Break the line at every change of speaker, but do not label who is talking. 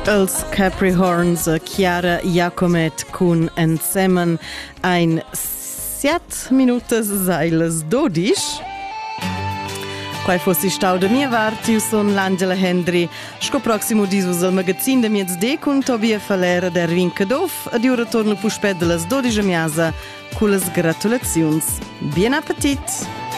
Els Capricorns, Chiara Jacomet cun ensemen ein 7 minutas sailas 12. Quai fossi stau da mia vart, io son l'Angela Hendry. Sco prossimo disus al magazin da miez de cun Tobia Falera der Vincadov ed io retorno puspet de las 12 miasa cu las gratulaziuns. Bien appetit!